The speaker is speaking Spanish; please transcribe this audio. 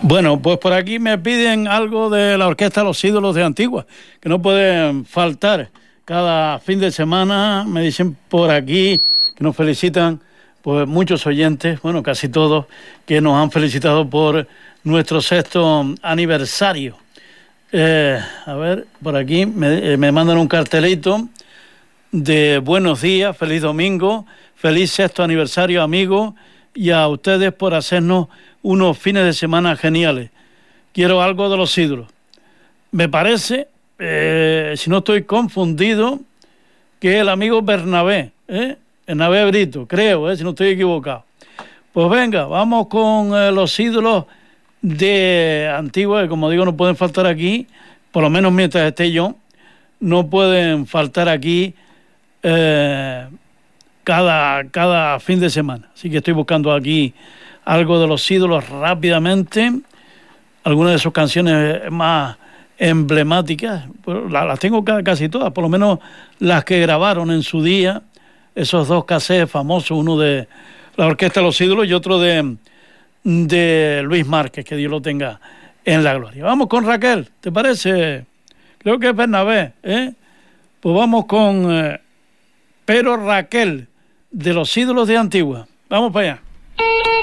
Bueno, pues por aquí me piden algo de la Orquesta Los Ídolos de Antigua, que no pueden faltar cada fin de semana. Me dicen por aquí que nos felicitan pues muchos oyentes, bueno, casi todos, que nos han felicitado por nuestro 6º aniversario. A ver, por aquí me mandan un cartelito de buenos días, feliz domingo, feliz 6º aniversario, amigos, y a ustedes por hacernos unos fines de semana geniales. Quiero algo de Los Ídolos. Me parece, si no estoy confundido, que el amigo Bernabé, Bernabé Brito, creo, si no estoy equivocado. Pues venga, vamos con Los Ídolos de Antigua, que como digo no pueden faltar aquí, por lo menos mientras esté yo, no pueden faltar aquí cada fin de semana. Así que estoy buscando aquí algo de Los Ídolos rápidamente, algunas de sus canciones más emblemáticas, pues las tengo casi todas, por lo menos las que grabaron en su día, esos 2 cassettes famosos, uno de la Orquesta Los Ídolos y otro de Luis Márquez, que Dios lo tenga en la gloria. Vamos con Raquel, ¿te parece? Creo que es Bernabé, Pues vamos con Pero Raquel, de Los Ídolos de Antigua. Vamos para allá.